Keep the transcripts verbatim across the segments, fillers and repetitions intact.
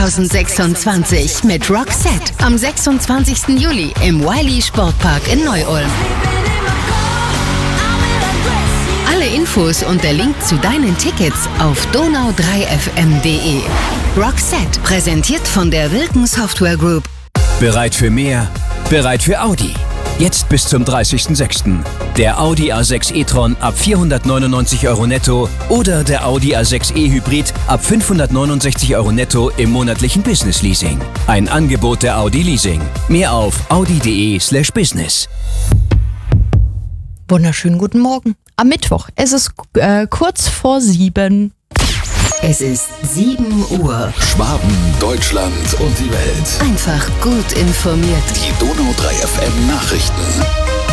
zwanzig sechsundzwanzig mit Roxette am sechsundzwanzigsten Juli im Wiley Sportpark in Neu-Ulm. Alle Infos und der Link zu deinen Tickets auf donau drei f m punkt d e. Roxette, präsentiert von der Wilken Software Group. Bereit für mehr? Bereit für Audi. Jetzt bis zum dreißigsten sechsten Der Audi A sechs e-tron ab vierhundertneunundneunzig Euro netto oder der Audi A sechs e Hybrid ab fünfhundertneunundsechzig Euro netto im monatlichen Business Leasing. Ein Angebot der Audi Leasing. Mehr auf audi punkt de slash business. Wunderschönen guten Morgen. Am Mittwoch. Es ist äh, kurz vor sieben. Es ist sieben Uhr. Schwaben, Deutschland und die Welt. Einfach gut informiert. Die Donau drei F M Nachrichten.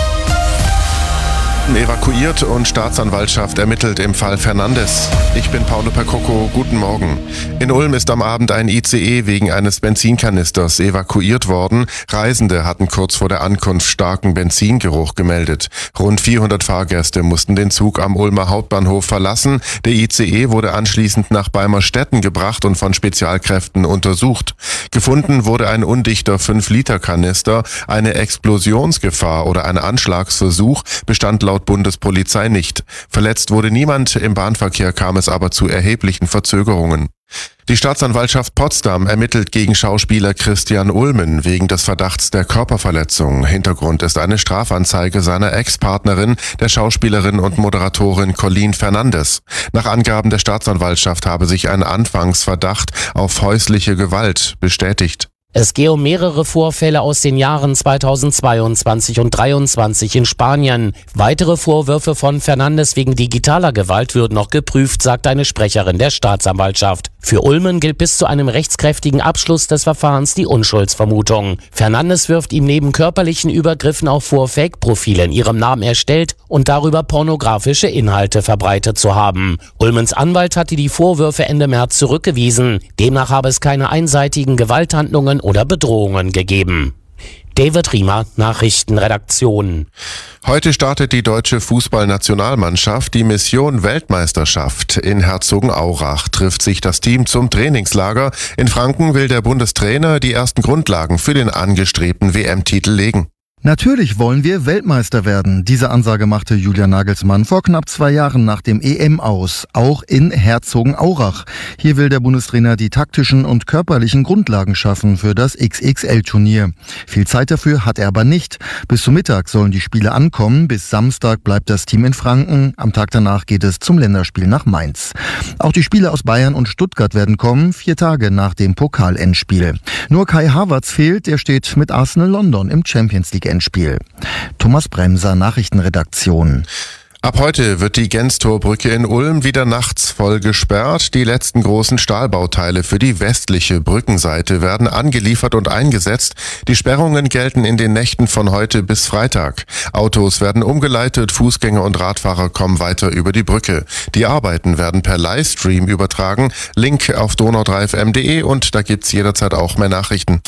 Evakuiert und Staatsanwaltschaft ermittelt im Fall Fernandes. Ich bin Paolo Percocco, guten Morgen. In Ulm ist am Abend ein I C E wegen eines Benzinkanisters evakuiert worden. Reisende hatten kurz vor der Ankunft starken Benzingeruch gemeldet. Rund vierhundert Fahrgäste mussten den Zug am Ulmer Hauptbahnhof verlassen. Der I C E wurde anschließend nach Beimerstetten gebracht und von Spezialkräften untersucht. Gefunden wurde ein undichter fünf Liter Kanister. Eine Explosionsgefahr oder ein Anschlagsversuch bestand laut Bundespolizei nicht. Verletzt wurde niemand, im Bahnverkehr kam es aber zu erheblichen Verzögerungen. Die Staatsanwaltschaft Potsdam ermittelt gegen Schauspieler Christian Ulmen wegen des Verdachts der Körperverletzung. Hintergrund ist eine Strafanzeige seiner Ex-Partnerin, der Schauspielerin und Moderatorin Colleen Fernandes. Nach Angaben der Staatsanwaltschaft habe sich ein Anfangsverdacht auf häusliche Gewalt bestätigt. Es gehe um mehrere Vorfälle aus den Jahren zweitausendzweiundzwanzig und dreiundzwanzig in Spanien. Weitere Vorwürfe von Fernandes wegen digitaler Gewalt würden noch geprüft, sagt eine Sprecherin der Staatsanwaltschaft. Für Ulmen gilt bis zu einem rechtskräftigen Abschluss des Verfahrens die Unschuldsvermutung. Fernandes wirft ihm neben körperlichen Übergriffen auch vor, Fake-Profile in ihrem Namen erstellt und darüber pornografische Inhalte verbreitet zu haben. Ulmens Anwalt hatte die Vorwürfe Ende März zurückgewiesen. Demnach habe es keine einseitigen Gewalthandlungen oder Bedrohungen gegeben. David Riemer, Nachrichtenredaktion. Heute startet die deutsche Fußballnationalmannschaft die Mission Weltmeisterschaft. In Herzogenaurach trifft sich das Team zum Trainingslager. In Franken will der Bundestrainer die ersten Grundlagen für den angestrebten W M-Titel legen. Natürlich wollen wir Weltmeister werden. Diese Ansage machte Julian Nagelsmann vor knapp zwei Jahren nach dem E M aus, auch in Herzogenaurach. Hier will der Bundestrainer die taktischen und körperlichen Grundlagen schaffen für das X X L-Turnier. Viel Zeit dafür hat er aber nicht. Bis zum Mittag sollen die Spiele ankommen. Bis Samstag bleibt das Team in Franken. Am Tag danach geht es zum Länderspiel nach Mainz. Auch die Spieler aus Bayern und Stuttgart werden kommen, vier Tage nach dem Pokal-Endspiel. Nur Kai Havertz fehlt, er steht mit Arsenal London im Champions League Endspiel. Thomas Bremser, Nachrichtenredaktion. Ab heute wird die Genstorbrücke in Ulm wieder nachts voll gesperrt. Die letzten großen Stahlbauteile für die westliche Brückenseite werden angeliefert und eingesetzt. Die Sperrungen gelten in den Nächten von heute bis Freitag. Autos werden umgeleitet, Fußgänger und Radfahrer kommen weiter über die Brücke. Die Arbeiten werden per Livestream übertragen. Link auf donau drei f m punkt d e und da gibt's jederzeit auch mehr Nachrichten.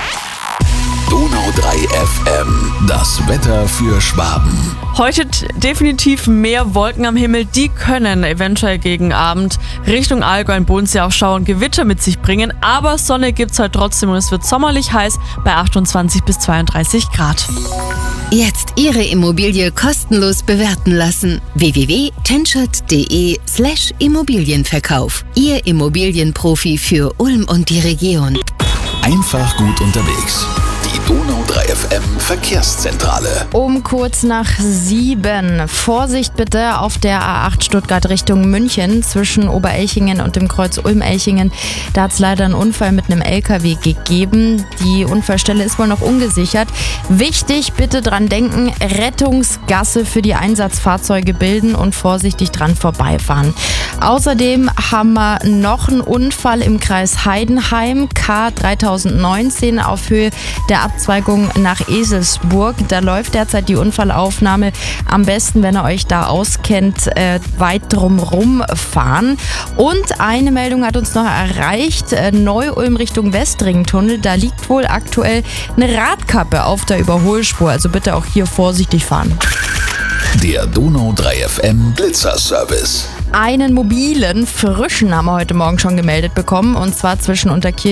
Donau drei F M, das Wetter für Schwaben. Heute definitiv mehr Wolken am Himmel, die können eventuell gegen Abend Richtung Allgäu und Bodensee auch Schauer und Gewitter mit sich bringen, aber Sonne gibt's heute trotzdem und es wird sommerlich heiß bei achtundzwanzig bis zweiunddreißig Grad. Jetzt Ihre Immobilie kostenlos bewerten lassen. w w w punkt tenschert punkt d e slash Immobilienverkauf. Ihr Immobilienprofi für Ulm und die Region. Einfach gut unterwegs. Die Donau drei F M Verkehrszentrale. Um kurz nach sieben. Vorsicht bitte auf der A acht Stuttgart Richtung München zwischen Oberelchingen und dem Kreuz Ulm-Elchingen. Da hat es leider einen Unfall mit einem L K W gegeben. Die Unfallstelle ist wohl noch ungesichert. Wichtig, bitte dran denken, Rettungsgasse für die Einsatzfahrzeuge bilden und vorsichtig dran vorbeifahren. Außerdem haben wir noch einen Unfall im Kreis Heidenheim, K dreitausendneunzehn auf Höhe der Abzweigung nach Eselsburg. Da läuft derzeit die Unfallaufnahme. Am besten, wenn ihr euch da auskennt, äh, weit drumrum fahren. Und eine Meldung hat uns noch erreicht. Äh, Neu-Ulm Richtung Westringtunnel. Da liegt wohl aktuell eine Radkappe auf der Überholspur. Also bitte auch hier vorsichtig fahren. Der Donau drei F M Blitzerservice. Einen mobilen Frischen haben wir heute Morgen schon gemeldet bekommen. Und zwar zwischen Unterkirchen